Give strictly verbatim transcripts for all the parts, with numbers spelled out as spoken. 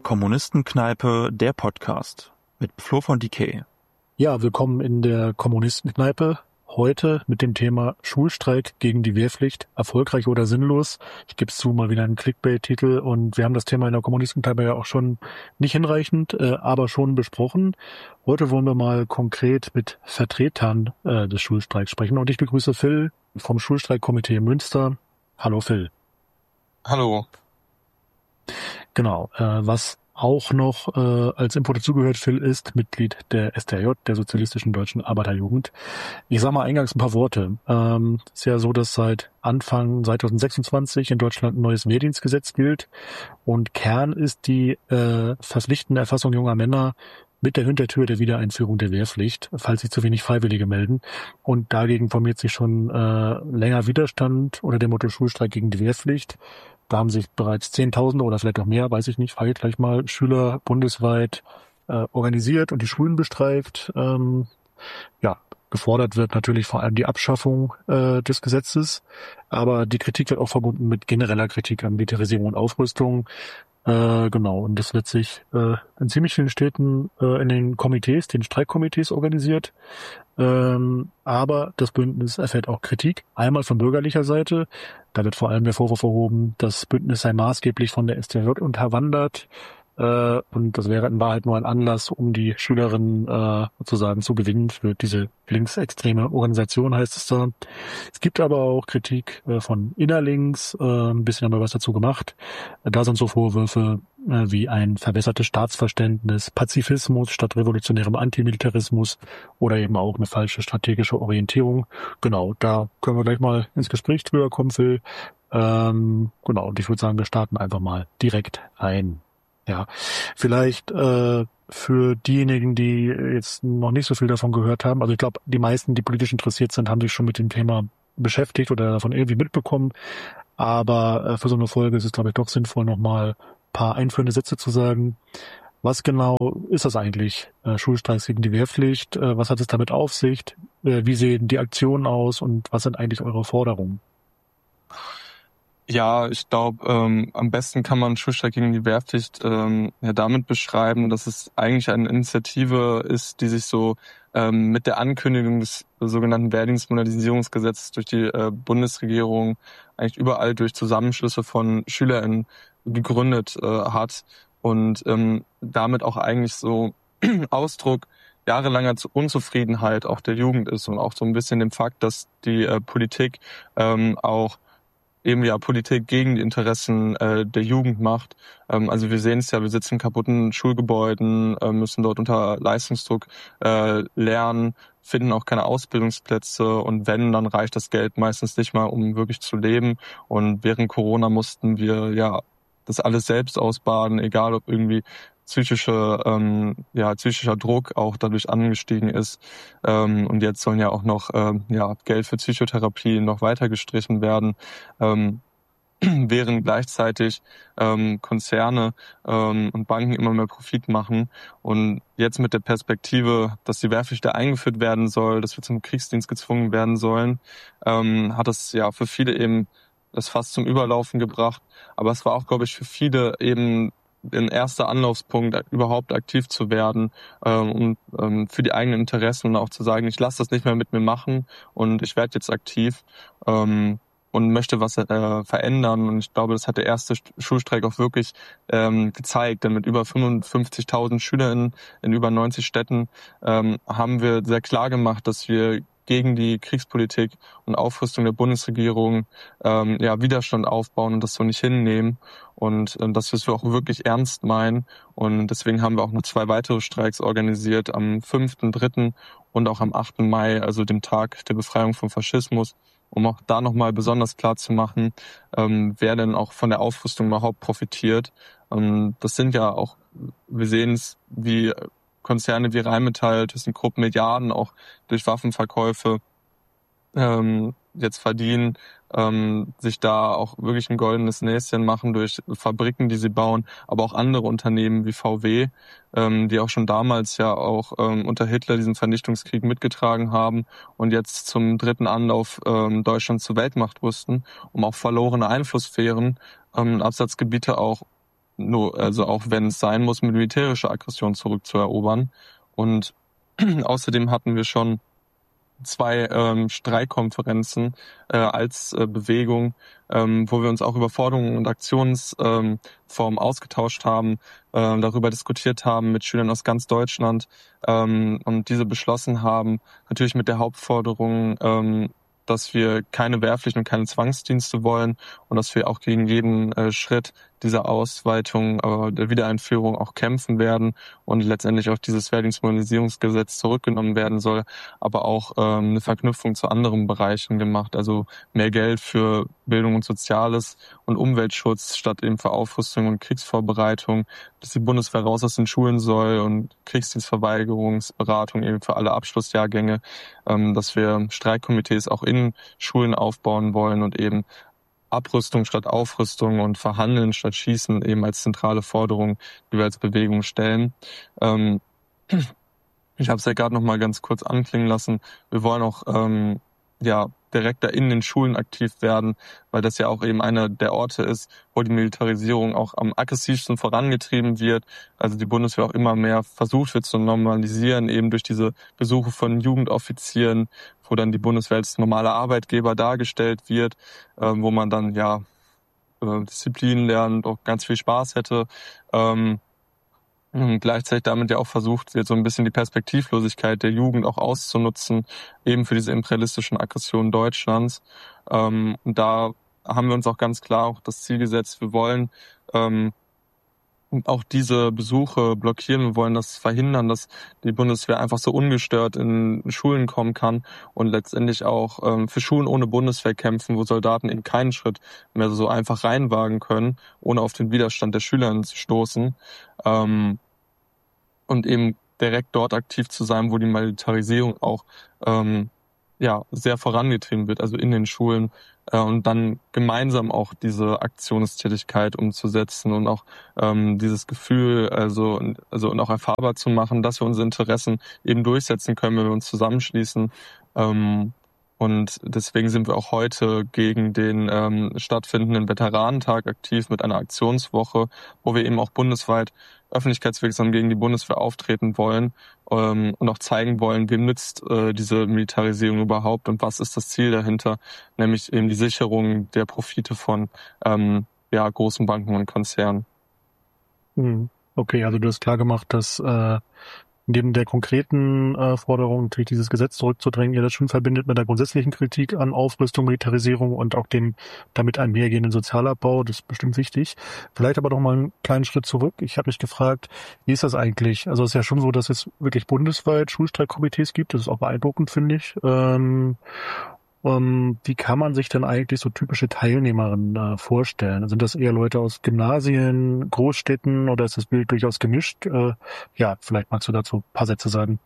Kommunistenkneipe, der Podcast mit Flo von Decay. Ja, willkommen in der Kommunistenkneipe. Heute mit dem Thema Schulstreik gegen die Wehrpflicht, erfolgreich oder sinnlos. Ich gebe es zu, mal wieder ein Clickbait-Titel, und wir haben das Thema in der Kommunistenkneipe ja auch schon nicht hinreichend, äh, aber schon besprochen. Heute wollen wir mal konkret mit Vertretern äh, des Schulstreiks sprechen, und ich begrüße Phil vom Schulstreikkomitee Münster. Hallo Phil. Hallo. Genau, äh, was auch noch äh, als Info dazugehört, Phil ist Mitglied der S D A J, der Sozialistischen Deutschen Arbeiterjugend. Ich sage mal eingangs ein paar Worte. Ähm, es ist ja so, dass seit Anfang zwanzig sechsundzwanzig in Deutschland ein neues Wehrdienstgesetz gilt, und Kern ist die äh, verpflichtende Erfassung junger Männer mit der Hintertür der Wiedereinführung der Wehrpflicht, falls sich zu wenig Freiwillige melden. Und dagegen formiert sich schon äh, länger Widerstand unter dem Motto Schulstreik gegen die Wehrpflicht. Da haben sich bereits Zehntausende oder vielleicht auch mehr, weiß ich nicht, frage ich gleich mal, Schüler bundesweit äh, organisiert und die Schulen bestreikt. Ähm, ja, gefordert wird natürlich vor allem die Abschaffung äh, des Gesetzes, aber die Kritik wird auch verbunden mit genereller Kritik an Militarisierung und Aufrüstung. Äh, genau, und das wird sich äh, in ziemlich vielen Städten äh, in den Komitees, den Streikkomitees organisiert. Ähm, aber das Bündnis erfährt auch Kritik, einmal von bürgerlicher Seite. Da wird vor allem der Vorwurf erhoben, das Bündnis sei maßgeblich von der S D A J unterwandert. Äh, und das wäre in Wahrheit nur ein Anlass, um die Schülerinnen äh, sozusagen zu gewinnen für diese linksextreme Organisation, heißt es da. Es gibt aber auch Kritik äh, von innerlinks, äh, ein bisschen haben wir was dazu gemacht. Da sind so Vorwürfe äh, wie ein verbessertes Staatsverständnis, Pazifismus statt revolutionärem Antimilitarismus oder eben auch eine falsche strategische Orientierung. Genau, da können wir gleich mal ins Gespräch drüber kommen, Phil. Ähm, genau, und ich würde sagen, wir starten einfach mal direkt ein. Ja, vielleicht äh, für diejenigen, die jetzt noch nicht so viel davon gehört haben, also ich glaube, die meisten, die politisch interessiert sind, haben sich schon mit dem Thema beschäftigt oder davon irgendwie mitbekommen, aber äh, für so eine Folge ist es, glaube ich, doch sinnvoll, nochmal ein paar einführende Sätze zu sagen. Was genau ist das eigentlich, äh, Schulstreiks gegen die Wehrpflicht? Äh, was hat es damit auf sich? Äh, wie sehen die Aktionen aus und was sind eigentlich eure Forderungen? Ja, ich glaube, ähm, am besten kann man Schulstreik gegen die Wehrpflicht ähm, ja damit beschreiben, dass es eigentlich eine Initiative ist, die sich so ähm, mit der Ankündigung des sogenannten Wehrdienstmodernisierungsgesetzes durch die äh, Bundesregierung eigentlich überall durch Zusammenschlüsse von SchülerInnen gegründet äh, hat und ähm, damit auch eigentlich so Ausdruck jahrelanger Unzufriedenheit auch der Jugend ist und auch so ein bisschen dem Fakt, dass die äh, Politik ähm, auch eben ja Politik gegen die Interessen äh, der Jugend macht. Ähm, also wir sehen es ja, wir sitzen in kaputten Schulgebäuden, äh, müssen dort unter Leistungsdruck äh, lernen, finden auch keine Ausbildungsplätze, und wenn, dann reicht das Geld meistens nicht mal, um wirklich zu leben. Und während Corona mussten wir ja das alles selbst ausbaden, egal ob irgendwie psychische, ähm, ja, psychischer Druck auch dadurch angestiegen ist. Ähm, und jetzt sollen ja auch noch ähm, ja, Geld für Psychotherapie noch weiter gestrichen werden, ähm, während gleichzeitig ähm, Konzerne ähm, und Banken immer mehr Profit machen. Und jetzt mit der Perspektive, dass die Wehrpflicht da eingeführt werden soll, dass wir zum Kriegsdienst gezwungen werden sollen, ähm, hat das ja für viele eben das fast zum Überlaufen gebracht. Aber es war auch, glaube ich, für viele eben ein erster Anlaufspunkt, überhaupt aktiv zu werden, ähm, und ähm, für die eigenen Interessen, und auch zu sagen, ich lasse das nicht mehr mit mir machen und ich werde jetzt aktiv ähm, und möchte was äh, verändern. Und ich glaube, das hat der erste Schulstreik auch wirklich ähm, gezeigt, denn mit über fünfundfünfzigtausend SchülerInnen in über neunzig Städten ähm, haben wir sehr klar gemacht, dass wir gegen die Kriegspolitik und Aufrüstung der Bundesregierung ähm, ja Widerstand aufbauen und das so nicht hinnehmen, und äh, dass wir es auch wirklich ernst meinen. Und deswegen haben wir auch noch zwei weitere Streiks organisiert, am fünften dritten und auch am achten Mai, also dem Tag der Befreiung vom Faschismus, um auch da nochmal besonders klar zu machen, ähm, wer denn auch von der Aufrüstung überhaupt profitiert. Ähm, das sind ja auch, wir sehen es, wie Konzerne wie Rheinmetall, ThyssenKrupp Milliarden auch durch Waffenverkäufe ähm, jetzt verdienen, ähm, sich da auch wirklich ein goldenes Näschen machen durch Fabriken, die sie bauen, aber auch andere Unternehmen wie V W, ähm, die auch schon damals ja auch ähm, unter Hitler diesen Vernichtungskrieg mitgetragen haben und jetzt zum dritten Anlauf ähm, Deutschland zur Weltmacht rüsten, um auch verlorene Einflusssphären, ähm, Absatzgebiete auch nur, also auch wenn es sein muss, militärische Aggression zurückzuerobern. Und außerdem hatten wir schon zwei ähm, Streikkonferenzen äh, als äh, Bewegung, ähm, wo wir uns auch über Forderungen und Aktionsformen ähm, ausgetauscht haben, äh, darüber diskutiert haben mit Schülern aus ganz Deutschland ähm, und diese beschlossen haben, natürlich mit der Hauptforderung, ähm, dass wir keine Wehrpflicht und keine Zwangsdienste wollen und dass wir auch gegen jeden äh, Schritt dieser Ausweitung, äh, der Wiedereinführung auch kämpfen werden und letztendlich auch dieses Wehrdienstmodernisierungsgesetz zurückgenommen werden soll, aber auch ähm, eine Verknüpfung zu anderen Bereichen gemacht, also mehr Geld für Bildung und Soziales und Umweltschutz statt eben für Aufrüstung und Kriegsvorbereitung, dass die Bundeswehr raus aus den Schulen soll und Kriegsdienstverweigerungsberatung eben für alle Abschlussjahrgänge, ähm, dass wir Streikkomitees auch in Schulen aufbauen wollen und eben Abrüstung statt Aufrüstung und Verhandeln statt Schießen eben als zentrale Forderung, die wir als Bewegung stellen. Ähm, ich habe es ja gerade noch mal ganz kurz anklingen lassen. Wir wollen auch ähm, ja direkt da in den Schulen aktiv werden, weil das ja auch eben einer der Orte ist, wo die Militarisierung auch am aggressivsten vorangetrieben wird. Also die Bundeswehr auch immer mehr versucht wird zu normalisieren, eben durch diese Besuche von Jugendoffizieren, wo dann die Bundeswehr als normaler Arbeitgeber dargestellt wird, äh, wo man dann ja äh, Disziplin lernt, auch ganz viel Spaß hätte. Ähm, und gleichzeitig damit ja auch versucht wird, so ein bisschen die Perspektivlosigkeit der Jugend auch auszunutzen, eben für diese imperialistischen Aggressionen Deutschlands. Ähm, und da haben wir uns auch ganz klar auch das Ziel gesetzt, wir wollen ähm, auch diese Besuche blockieren, wir wollen das verhindern, dass die Bundeswehr einfach so ungestört in Schulen kommen kann und letztendlich auch ähm, für Schulen ohne Bundeswehr kämpfen, wo Soldaten eben keinen Schritt mehr so einfach reinwagen können, ohne auf den Widerstand der Schüler zu stoßen. Ähm, und eben direkt dort aktiv zu sein, wo die Militarisierung auch ähm, ja sehr vorangetrieben wird, also in den Schulen, äh, und dann gemeinsam auch diese Aktionstätigkeit umzusetzen und auch ähm, dieses Gefühl, also also und auch erfahrbar zu machen, dass wir unsere Interessen eben durchsetzen können, wenn wir uns zusammenschließen. Ähm, und deswegen sind wir auch heute gegen den ähm, stattfindenden Veteranentag aktiv mit einer Aktionswoche, wo wir eben auch bundesweit öffentlichkeitswirksam gegen die Bundeswehr auftreten wollen ähm, und auch zeigen wollen, wem nützt äh, diese Militarisierung überhaupt und was ist das Ziel dahinter, nämlich eben die Sicherung der Profite von ähm, ja, großen Banken und Konzernen. Okay, also du hast klar gemacht, dass äh, neben der konkreten äh, Forderung, natürlich dieses Gesetz zurückzudrängen, ihr das schon verbindet mit der grundsätzlichen Kritik an Aufrüstung, Militarisierung und auch dem damit einhergehenden Sozialabbau. Das ist bestimmt wichtig. Vielleicht aber noch mal einen kleinen Schritt zurück. Ich habe mich gefragt, wie ist das eigentlich? Also es ist ja schon so, dass es wirklich bundesweit Schulstreikkomitees gibt. Das ist auch beeindruckend, finde ich. Ähm, Um, wie kann man sich denn eigentlich so typische Teilnehmerinnen äh, vorstellen? Sind das eher Leute aus Gymnasien, Großstädten oder ist das Bild durchaus gemischt? Äh, ja, vielleicht magst du dazu ein paar Sätze sagen.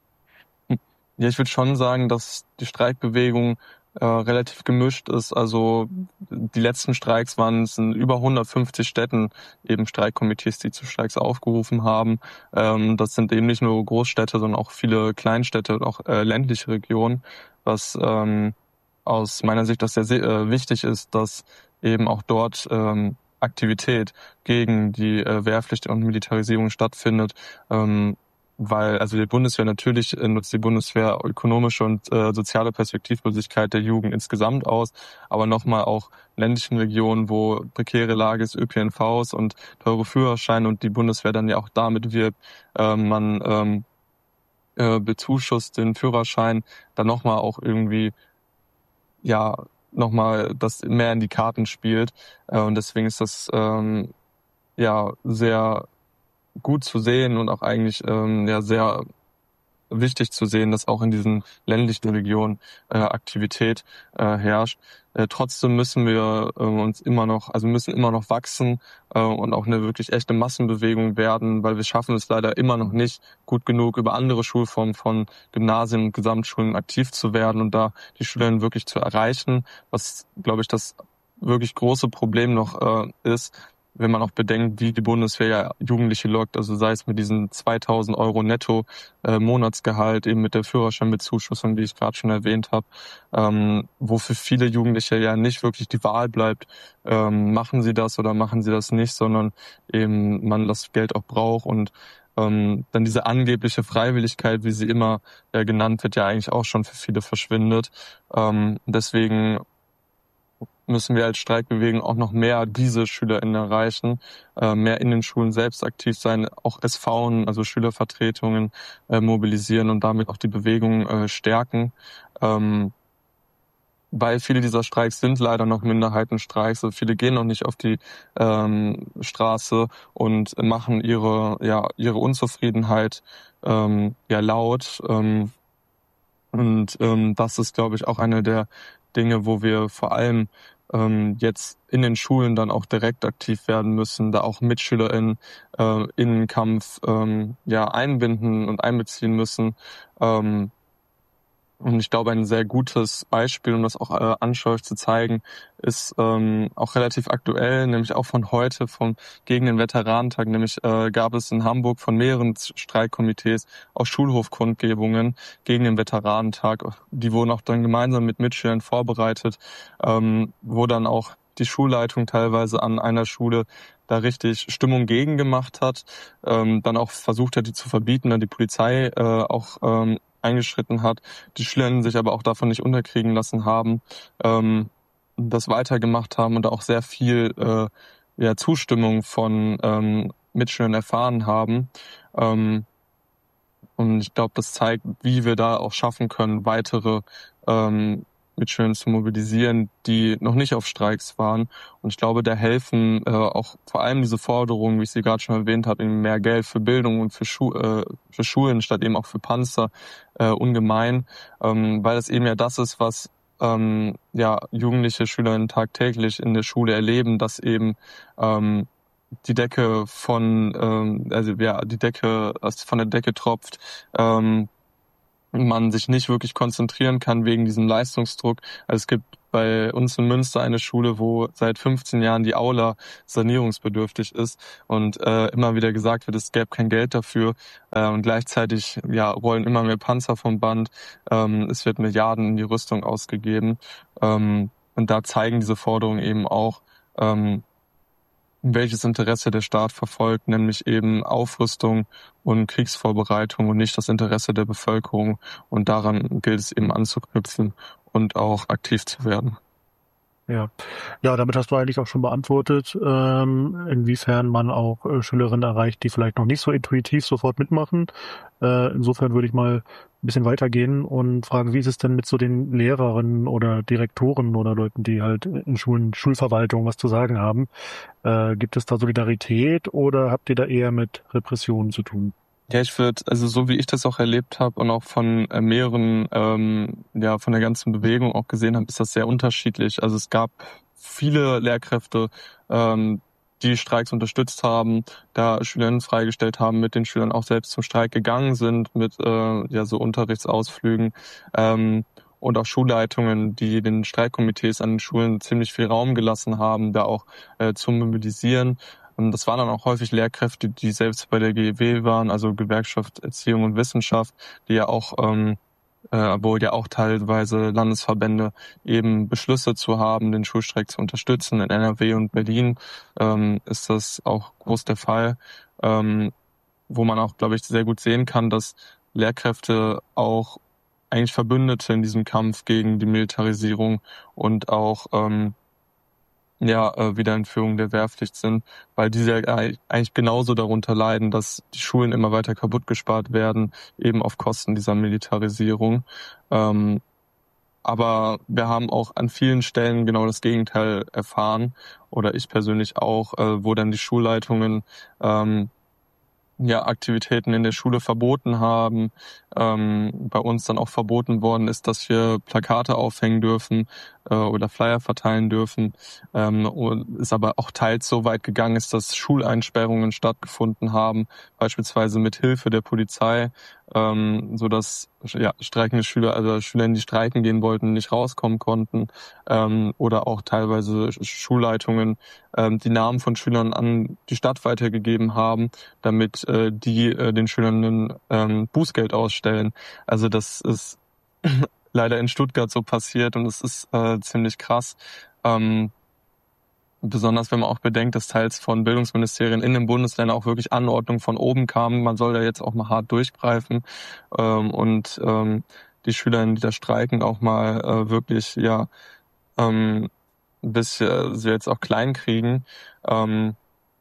Ja, ich würde schon sagen, dass die Streikbewegung äh, relativ gemischt ist. Also die letzten Streiks waren es in über hundertfünfzig Städten eben Streikkomitees, die zu Streiks aufgerufen haben. Ähm, das sind eben nicht nur Großstädte, sondern auch viele Kleinstädte und auch äh, ländliche Regionen, was ähm, aus meiner Sicht das sehr, sehr äh, wichtig ist, dass eben auch dort ähm, Aktivität gegen die äh, Wehrpflicht und Militarisierung stattfindet, ähm, weil also die Bundeswehr natürlich äh, nutzt die Bundeswehr ökonomische und äh, soziale Perspektivlosigkeit der Jugend insgesamt aus, aber nochmal auch ländlichen Regionen, wo prekäre Lage ist, Ö P N Vs und teure Führerscheine und die Bundeswehr dann ja auch damit wirbt, äh, man ähm, äh, bezuschusst den Führerschein, dann nochmal auch irgendwie ja nochmal das mehr in die Karten spielt. Äh, und deswegen ist das ähm, ja sehr gut zu sehen und auch eigentlich ähm, ja sehr wichtig zu sehen, dass auch in diesen ländlichen Regionen äh, Aktivität äh, herrscht. Äh, trotzdem müssen wir äh, uns immer noch, also müssen immer noch wachsen äh, und auch eine wirklich echte Massenbewegung werden, weil wir schaffen es leider immer noch nicht gut genug, über andere Schulformen von Gymnasien und Gesamtschulen aktiv zu werden und da die Schülerinnen wirklich zu erreichen, was, glaube ich, das wirklich große Problem noch äh, ist, wenn man auch bedenkt, wie die Bundeswehr ja Jugendliche lockt, also sei es mit diesen zweitausend Euro netto äh, Monatsgehalt, eben mit der Führerscheinbezuschussung, die ich gerade schon erwähnt habe, ähm, wo für viele Jugendliche ja nicht wirklich die Wahl bleibt, ähm, machen sie das oder machen sie das nicht, sondern eben man das Geld auch braucht und ähm, dann diese angebliche Freiwilligkeit, wie sie immer äh, genannt wird, ja eigentlich auch schon für viele verschwindet. Ähm, deswegen müssen wir als Streikbewegung auch noch mehr diese SchülerInnen erreichen, äh, mehr in den Schulen selbst aktiv sein, auch S V'en, also Schülervertretungen, äh, mobilisieren und damit auch die Bewegung äh, stärken. Ähm, weil viele dieser Streiks sind leider noch Minderheitenstreiks, also viele gehen noch nicht auf die ähm, Straße und machen ihre ja ihre Unzufriedenheit ähm, ja laut. Ähm, und ähm, das ist, glaube ich, auch eine der Dinge, wo wir vor allem ähm, jetzt in den Schulen dann auch direkt aktiv werden müssen, da auch MitschülerInnen äh, in den Kampf ähm, ja einbinden und einbeziehen müssen. Ähm, und ich glaube, ein sehr gutes Beispiel, um das auch äh, anschaulich zu zeigen, ist ähm, auch relativ aktuell, nämlich auch von heute, vom gegen den Veteranentag. Nämlich äh, gab es in Hamburg von mehreren Streikkomitees auch Schulhofkundgebungen gegen den Veteranentag. Die wurden auch dann gemeinsam mit Mitschülern vorbereitet, ähm, wo dann auch die Schulleitung teilweise an einer Schule da richtig Stimmung gegen gemacht hat, ähm, dann auch versucht hat, die zu verbieten, dann die Polizei äh, auch ähm, eingeschritten hat, die Schülerinnen sich aber auch davon nicht unterkriegen lassen haben, ähm, das weitergemacht haben und da auch sehr viel äh, ja, Zustimmung von ähm, Mitschülern erfahren haben. Ähm, und ich glaube, das zeigt, wie wir da auch schaffen können, weitere ähm, Mitschülern zu mobilisieren, die noch nicht auf Streiks waren. Und ich glaube, da helfen äh, auch vor allem diese Forderungen, wie ich sie gerade schon erwähnt habe, eben mehr Geld für Bildung und für, Schu äh, für Schulen statt eben auch für Panzer äh, ungemein, ähm, weil das eben ja das ist, was ähm, ja jugendliche Schülerinnen tagtäglich in der Schule erleben, dass eben ähm, die Decke von ähm, also ja die Decke von der Decke tropft, ähm, man sich nicht wirklich konzentrieren kann wegen diesem Leistungsdruck. Also es gibt bei uns in Münster eine Schule, wo seit fünfzehn Jahren die Aula sanierungsbedürftig ist und äh, immer wieder gesagt wird, es gäbe kein Geld dafür äh, und gleichzeitig ja rollen immer mehr Panzer vom Band. Ähm, es wird Milliarden in die Rüstung ausgegeben ähm, und da zeigen diese Forderungen eben auch, ähm, welches Interesse der Staat verfolgt, nämlich eben Aufrüstung und Kriegsvorbereitung und nicht das Interesse der Bevölkerung. Und daran gilt es eben anzuknüpfen und auch aktiv zu werden. Ja, ja, damit hast du eigentlich auch schon beantwortet, ähm, inwiefern man auch äh, Schülerinnen erreicht, die vielleicht noch nicht so intuitiv sofort mitmachen. Äh, insofern würde ich mal ein bisschen weitergehen und fragen, wie ist es denn mit so den Lehrerinnen oder Direktoren oder Leuten, die halt in Schulen, Schulverwaltung was zu sagen haben? Äh, gibt es da Solidarität oder habt ihr da eher mit Repressionen zu tun? Ja, ich würde, also so wie ich das auch erlebt habe und auch von äh, mehreren, ähm, ja, von der ganzen Bewegung auch gesehen habe, ist das sehr unterschiedlich. Also es gab viele Lehrkräfte, ähm, die Streiks unterstützt haben, da Schülerinnen freigestellt haben, mit den Schülern auch selbst zum Streik gegangen sind, mit äh, ja so Unterrichtsausflügen. Ähm, und auch Schulleitungen, die den Streikkomitees an den Schulen ziemlich viel Raum gelassen haben, da auch äh, zu mobilisieren. Und das waren dann auch häufig Lehrkräfte, die selbst bei der G E W waren, also Gewerkschaft Erziehung und Wissenschaft, die ja auch, ähm, äh, wo ja auch teilweise Landesverbände eben Beschlüsse zu haben, den Schulstreik zu unterstützen. In N R W und Berlin ähm, ist das auch groß der Fall, ähm, wo man auch, glaube ich, sehr gut sehen kann, dass Lehrkräfte auch eigentlich Verbündete in diesem Kampf gegen die Militarisierung und auch ähm, ja, äh, Wiedereinführung der Wehrpflicht sind, weil diese ja eigentlich genauso darunter leiden, dass die Schulen immer weiter kaputt gespart werden, eben auf Kosten dieser Militarisierung. Ähm, aber wir haben auch an vielen Stellen genau das Gegenteil erfahren, oder ich persönlich auch, äh, wo dann die Schulleitungen ähm, ja Aktivitäten in der Schule verboten haben, ähm, bei uns dann auch verboten worden ist, dass wir Plakate aufhängen dürfen äh, oder Flyer verteilen dürfen. Ähm, und ist aber auch teils so weit gegangen ist, dass Schuleinsperrungen stattgefunden haben, beispielsweise mit Hilfe der Polizei, ähm, so dass ja, streikende Schüler, also Schüler, die streiken gehen wollten, nicht rauskommen konnten, ähm, oder auch teilweise Schulleitungen ähm, die Namen von Schülern an die Stadt weitergegeben haben, damit äh, die äh, den Schülern ein ähm, Bußgeld ausstellen. Also das ist leider in Stuttgart so passiert und es ist äh, ziemlich krass. Ähm, Besonders wenn man auch bedenkt, dass teils von Bildungsministerien in den Bundesländern auch wirklich Anordnungen von oben kamen. Man soll da jetzt auch mal hart durchgreifen ähm, und ähm, die Schüler, die da streiken, auch mal äh, wirklich ja ähm, bis äh, sie jetzt auch klein kriegen. Ähm,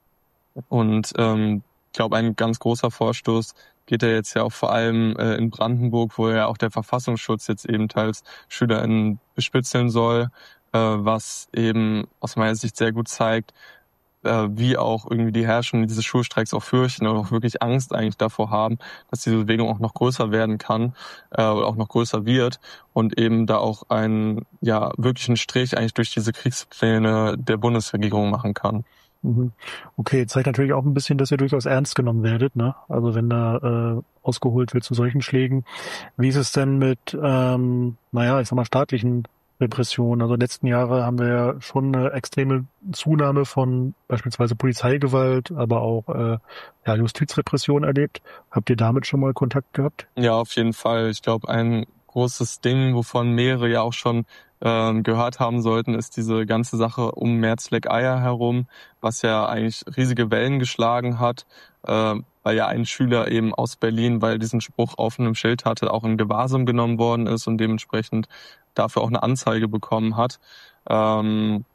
und ähm, ich glaube, ein ganz großer Vorstoß geht ja jetzt ja auch vor allem äh, in Brandenburg, wo ja auch der Verfassungsschutz jetzt eben teils SchülerInnen bespitzeln soll, äh, was eben aus meiner Sicht sehr gut zeigt, äh, wie auch irgendwie die Herrschenden diese Schulstreiks auch fürchten und auch wirklich Angst eigentlich davor haben, dass diese Bewegung auch noch größer werden kann äh, oder auch noch größer wird und eben da auch einen ja wirklichen Strich eigentlich durch diese Kriegspläne der Bundesregierung machen kann. Okay, zeigt natürlich auch ein bisschen, dass ihr durchaus ernst genommen werdet, ne? Also wenn da äh, ausgeholt wird zu solchen Schlägen. Wie ist es denn mit, ähm, naja, ich sag mal, staatlichen Repressionen? Also in den letzten Jahre haben wir ja schon eine extreme Zunahme von beispielsweise Polizeigewalt, aber auch äh, ja, Justizrepression erlebt. Habt ihr damit schon mal Kontakt gehabt? Ja, auf jeden Fall. Ich glaube, ein großes Ding, wovon mehrere ja auch schon ähm, gehört haben sollten, ist diese ganze Sache um Merzleck-Eier herum, was ja eigentlich riesige Wellen geschlagen hat, äh, weil ja ein Schüler eben aus Berlin, weil diesen Spruch auf einem Schild hatte, auch in Gewahrsam genommen worden ist und dementsprechend dafür auch eine Anzeige bekommen hat. Ähm,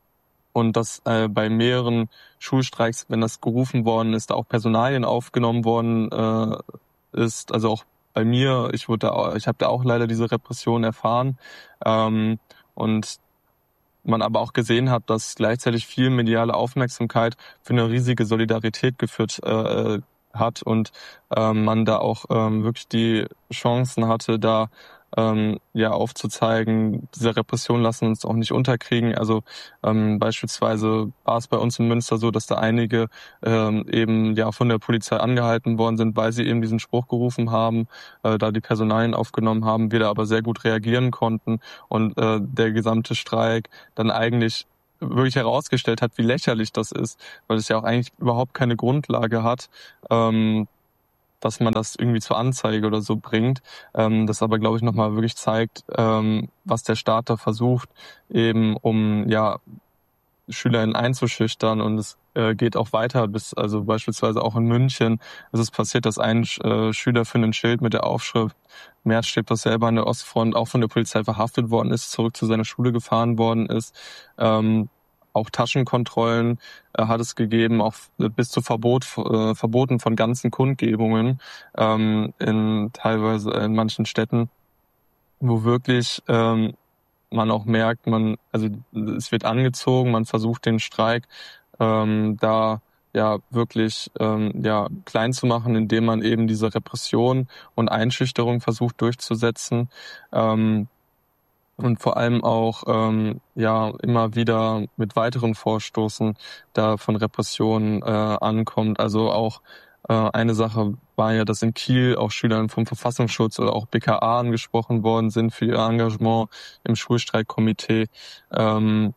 und dass äh, bei mehreren Schulstreiks, wenn das gerufen worden ist, da auch Personalien aufgenommen worden äh, ist, also auch bei mir, ich wurde da, ich habe da auch leider diese Repression erfahren ähm, und man aber auch gesehen hat, dass gleichzeitig viel mediale Aufmerksamkeit für eine riesige Solidarität geführt äh, hat und ähm, man da auch ähm, wirklich die Chancen hatte, da ähm, ja aufzuzeigen, diese Repression lassen uns auch nicht unterkriegen. Also ähm, beispielsweise war es bei uns in Münster so, dass da einige ähm, eben ja von der Polizei angehalten worden sind, weil sie eben diesen Spruch gerufen haben, äh, da die Personalien aufgenommen haben, wir da aber sehr gut reagieren konnten und äh, der gesamte Streik dann eigentlich wirklich herausgestellt hat, wie lächerlich das ist, weil es ja auch eigentlich überhaupt keine Grundlage hat, ähm, dass man das irgendwie zur Anzeige oder so bringt. Ähm, das aber, glaube ich, nochmal wirklich zeigt, ähm, was der Staat da versucht, eben um ja SchülerInnen einzuschüchtern und es äh, geht auch weiter bis, also beispielsweise auch in München ist es passiert, dass ein äh, Schüler für ein Schild mit der Aufschrift Merz steht was selber an der Ostfront auch von der Polizei verhaftet worden ist, zurück zu seiner Schule gefahren worden ist. Ähm, auch Taschenkontrollen äh, hat es gegeben, auch bis zu Verbot, äh, Verboten von ganzen Kundgebungen ähm, in teilweise in manchen Städten, wo wirklich ähm, man auch merkt, man, also es wird angezogen, man versucht den Streik ähm, da ja wirklich ähm, ja klein zu machen, indem man eben diese Repression und Einschüchterung versucht durchzusetzen ähm, und vor allem auch ähm, ja immer wieder mit weiteren Vorstoßen da von Repressionen äh, ankommt. Also auch äh, eine Sache war ja, dass in Kiel auch Schülern vom Verfassungsschutz oder auch B K A angesprochen worden sind für ihr Engagement im Schulstreikkomitee. Ähm,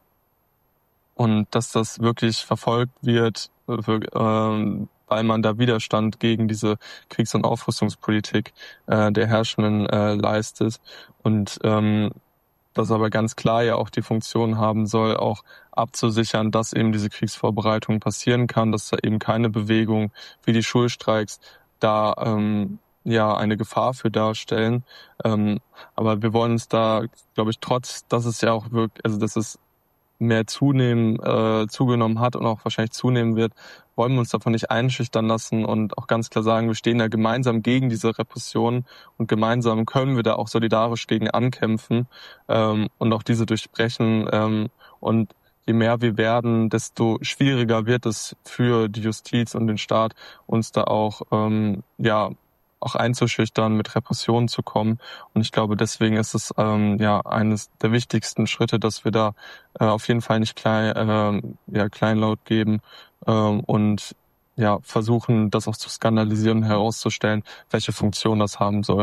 und dass das wirklich verfolgt wird, für, ähm, weil man da Widerstand gegen diese Kriegs- und Aufrüstungspolitik äh, der Herrschenden äh, leistet. Und ähm, das aber ganz klar ja auch die Funktion haben soll, auch abzusichern, dass eben diese Kriegsvorbereitung passieren kann, dass da eben keine Bewegung wie die Schulstreiks da ähm, ja eine Gefahr für darstellen. Ähm, aber wir wollen uns da, glaube ich, trotz, dass es ja auch wirklich, also dass es mehr zunehmen, äh, zugenommen hat und auch wahrscheinlich zunehmen wird, wollen wir uns davon nicht einschüchtern lassen und auch ganz klar sagen, wir stehen da gemeinsam gegen diese Repression und gemeinsam können wir da auch solidarisch gegen ankämpfen ähm, und auch diese durchbrechen. Ähm, und je mehr wir werden, desto schwieriger wird es für die Justiz und den Staat, uns da auch ähm, ja auch einzuschüchtern, mit Repressionen zu kommen. Und ich glaube, deswegen ist es ähm, ja eines der wichtigsten Schritte, dass wir da äh, auf jeden Fall nicht klein, äh, ja, kleinlaut geben äh, und ja versuchen, das auch zu skandalisieren und herauszustellen, welche Funktion das haben soll.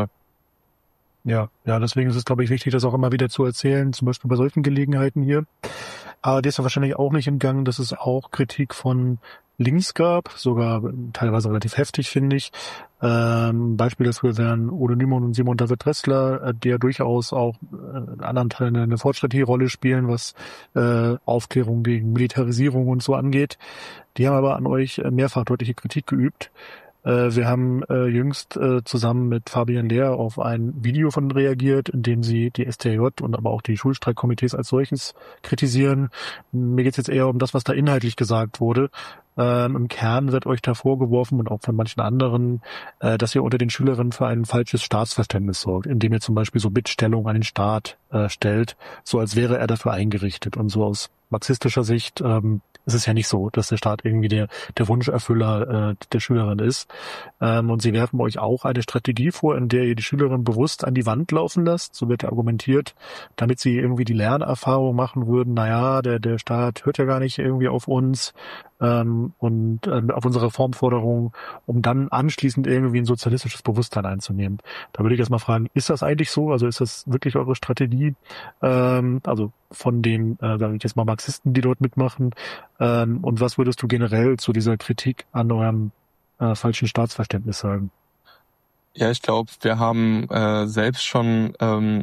Ja, ja, deswegen ist es, glaube ich, wichtig, das auch immer wieder zu erzählen, zum Beispiel bei solchen Gelegenheiten hier. Aber dir ist ja wahrscheinlich auch nicht entgangen, dass es auch Kritik von links gab, sogar teilweise relativ heftig, finde ich. Ähm, Beispiel dafür wären Udo Niemann und Simon David Dressler, äh, die ja durchaus auch äh, in anderen Teilen eine fortschrittliche Rolle spielen, was äh, Aufklärung gegen Militarisierung und so angeht. Die haben aber an euch äh, mehrfach deutliche Kritik geübt. Äh, wir haben äh, jüngst äh, zusammen mit Fabian Lehr auf ein Video von reagiert, in dem sie die S T J und aber auch die Schulstreikkomitees als solches kritisieren. Mir geht es jetzt eher um das, was da inhaltlich gesagt wurde. Ähm, Im Kern wird euch da vorgeworfen und auch von manchen anderen, äh, dass ihr unter den Schülerinnen für ein falsches Staatsverständnis sorgt, indem ihr zum Beispiel so Bittstellungen an den Staat äh, stellt, so als wäre er dafür eingerichtet. Und so aus marxistischer Sicht ähm, ist es ja nicht so, dass der Staat irgendwie der, der Wunscherfüller äh, der Schülerin ist. Ähm, und sie werfen euch auch eine Strategie vor, in der ihr die Schülerin bewusst an die Wand laufen lasst. So wird ja argumentiert, damit sie irgendwie die Lernerfahrung machen würden, naja, der, der Staat hört ja gar nicht irgendwie auf uns ähm, und äh, auf unsere Reformforderungen, um dann anschließend irgendwie ein sozialistisches Bewusstsein einzunehmen. Da würde ich erst mal fragen, ist das eigentlich so? Also ist das wirklich eure Strategie? Ähm, also von den, äh, sage ich jetzt mal, Marxisten, die dort mitmachen? Ähm, und was würdest du generell zu dieser Kritik an eurem äh, falschen Staatsverständnis sagen? Ja, ich glaube, wir haben äh, selbst schon ähm,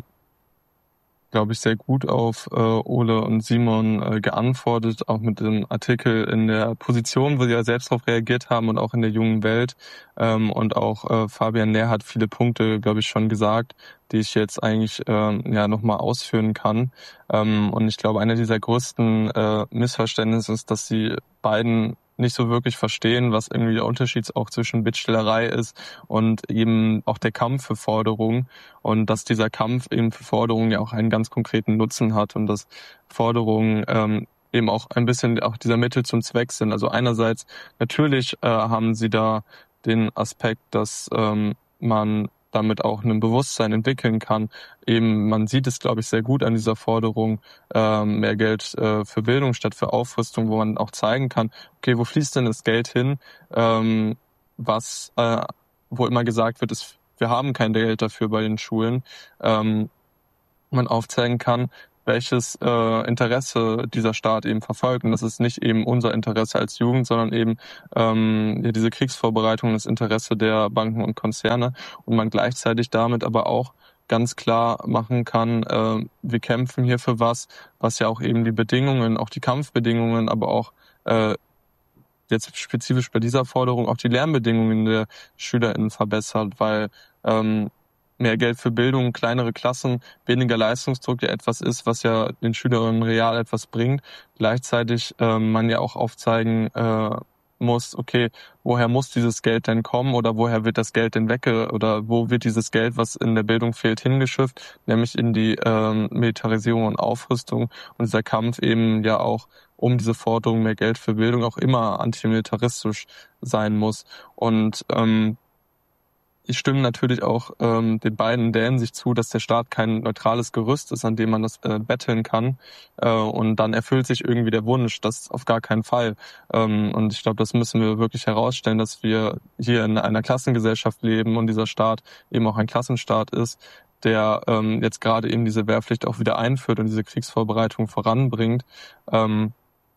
glaube ich, sehr gut auf äh, Ole und Simon äh, geantwortet, auch mit dem Artikel in der Position, wo sie ja selbst darauf reagiert haben und auch in der jungen Welt. Ähm, und auch äh, Fabian Lehr hat viele Punkte, glaube ich, schon gesagt, die ich jetzt eigentlich ähm, ja nochmal ausführen kann. Ähm, und ich glaube, einer dieser größten äh, Missverständnisse ist, dass die beiden nicht so wirklich verstehen, was irgendwie der Unterschied auch zwischen Bittstellerei ist und eben auch der Kampf für Forderungen und dass dieser Kampf eben für Forderungen ja auch einen ganz konkreten Nutzen hat und dass Forderungen ähm, eben auch ein bisschen auch dieser Mittel zum Zweck sind. Also einerseits natürlich äh, haben sie da den Aspekt, dass ähm, man damit auch ein Bewusstsein entwickeln kann. Eben, man sieht es, glaube ich, sehr gut an dieser Forderung, ähm, mehr Geld äh, für Bildung statt für Aufrüstung, wo man auch zeigen kann, okay, wo fließt denn das Geld hin, ähm, was, äh, wo immer gesagt wird, ist, wir haben kein Geld dafür bei den Schulen, ähm, man aufzeigen kann, welches äh, Interesse dieser Staat eben verfolgt. Und das ist nicht eben unser Interesse als Jugend, sondern eben ähm, ja, diese Kriegsvorbereitung, das Interesse der Banken und Konzerne. Und man gleichzeitig damit aber auch ganz klar machen kann, äh, wir kämpfen hier für was, was ja auch eben die Bedingungen, auch die Kampfbedingungen, aber auch äh, jetzt spezifisch bei dieser Forderung auch die Lernbedingungen der SchülerInnen verbessert, weil ähm, mehr Geld für Bildung, kleinere Klassen, weniger Leistungsdruck ja etwas ist, was ja den Schülerinnen real etwas bringt. Gleichzeitig ähm, man ja auch aufzeigen äh, muss, okay, woher muss dieses Geld denn kommen oder woher wird das Geld denn wegge oder wo wird dieses Geld, was in der Bildung fehlt, hingeschifft, nämlich in die ähm, Militarisierung und Aufrüstung und dieser Kampf eben ja auch um diese Forderung mehr Geld für Bildung auch immer antimilitaristisch sein muss. Und ähm, ich stimme natürlich auch ähm, den beiden in der Hinsicht zu, dass der Staat kein neutrales Gerüst ist, an dem man das äh, betteln kann. Äh, und dann erfüllt sich irgendwie der Wunsch. Das auf gar keinen Fall. Ähm, und ich glaube, das müssen wir wirklich herausstellen, dass wir hier in einer Klassengesellschaft leben und dieser Staat eben auch ein Klassenstaat ist, der ähm, jetzt gerade eben diese Wehrpflicht auch wieder einführt und diese Kriegsvorbereitung voranbringt. Ähm,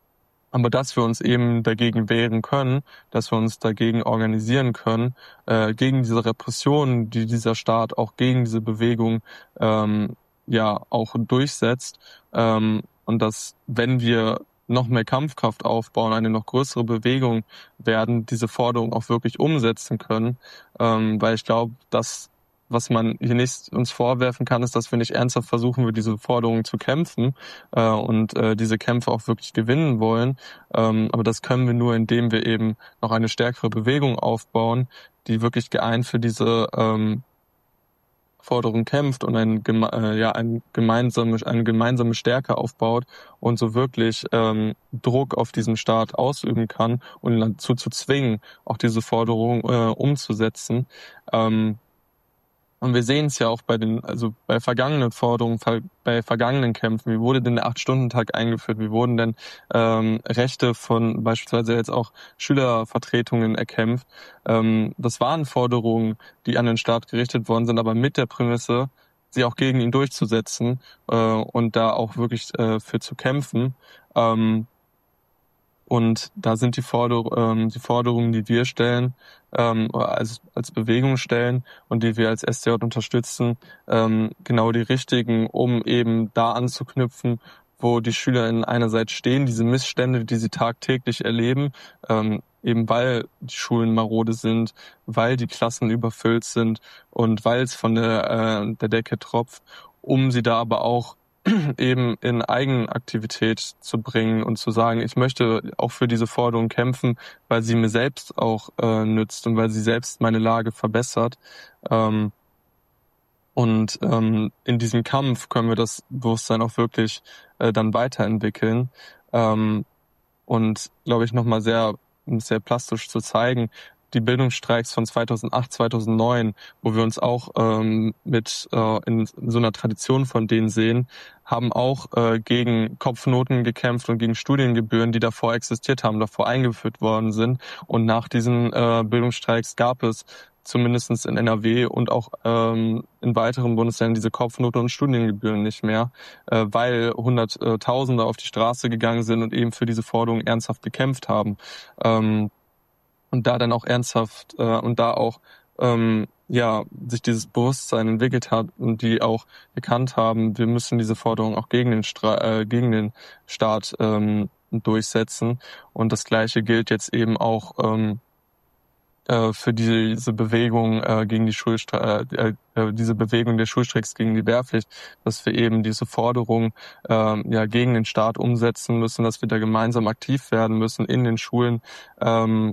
Aber dass wir uns eben dagegen wehren können, dass wir uns dagegen organisieren können, äh, gegen diese Repressionen, die dieser Staat auch gegen diese Bewegung ähm, ja auch durchsetzt. Ähm, und dass, wenn wir noch mehr Kampfkraft aufbauen, eine noch größere Bewegung werden, diese Forderung auch wirklich umsetzen können. Ähm, weil ich glaube, dass was man hier nicht uns vorwerfen kann, ist, dass wir nicht ernsthaft versuchen, für diese Forderungen zu kämpfen äh, und äh, diese Kämpfe auch wirklich gewinnen wollen. Ähm, aber das können wir nur, indem wir eben noch eine stärkere Bewegung aufbauen, die wirklich geeint für diese ähm, Forderung kämpft und ein, äh, ja, ein gemeinsame, eine gemeinsame Stärke aufbaut und so wirklich ähm, Druck auf diesen Staat ausüben kann und ihn dazu zu zwingen, auch diese Forderung äh, umzusetzen. Ähm, Und wir sehen es ja auch bei den, also bei vergangenen Forderungen, bei vergangenen Kämpfen. Wie wurde denn der Acht-Stunden-Tag eingeführt? Wie wurden denn ähm, Rechte von beispielsweise jetzt auch Schülervertretungen erkämpft? Ähm, das waren Forderungen, die an den Staat gerichtet worden sind, aber mit der Prämisse, sie auch gegen ihn durchzusetzen äh, und da auch wirklich äh, für zu kämpfen. Ähm, Und da sind die, Forder ähm, die Forderungen, die wir stellen, ähm, als, als Bewegung stellen und die wir als S T J unterstützen, ähm, genau die richtigen, um eben da anzuknüpfen, wo die SchülerInnen einerseits stehen, diese Missstände, die sie tagtäglich erleben, ähm, eben weil die Schulen marode sind, weil die Klassen überfüllt sind und weil es von der, äh, der Decke tropft, um sie da aber auch eben in Eigenaktivität zu bringen und zu sagen, ich möchte auch für diese Forderung kämpfen, weil sie mir selbst auch äh, nützt und weil sie selbst meine Lage verbessert. Ähm, und ähm, in diesem Kampf können wir das Bewusstsein auch wirklich äh, dann weiterentwickeln. Ähm, und glaube ich nochmal sehr, sehr plastisch zu zeigen, die Bildungsstreiks von zweitausendacht, zweitausendneun, wo wir uns auch ähm, mit äh, in so einer Tradition von denen sehen, haben auch äh, gegen Kopfnoten gekämpft und gegen Studiengebühren, die davor existiert haben, davor eingeführt worden sind. Und nach diesen äh, Bildungsstreiks gab es zumindest in N R W und auch ähm, in weiteren Bundesländern diese Kopfnoten und Studiengebühren nicht mehr, äh, weil Hunderttausende auf die Straße gegangen sind und eben für diese Forderung ernsthaft gekämpft haben. Ähm, und da dann auch ernsthaft äh, und da auch ähm, ja sich dieses Bewusstsein entwickelt hat und die auch erkannt haben, wir müssen diese Forderung auch gegen den Stra- äh, gegen den Staat ähm, durchsetzen. Und das Gleiche gilt jetzt eben auch ähm, äh, für diese, diese Bewegung äh, gegen die Schulstre- äh, äh, diese Bewegung der Schulstreiks gegen die Wehrpflicht, dass wir eben diese Forderung äh, ja gegen den Staat umsetzen müssen, dass wir da gemeinsam aktiv werden müssen in den Schulen. Ähm,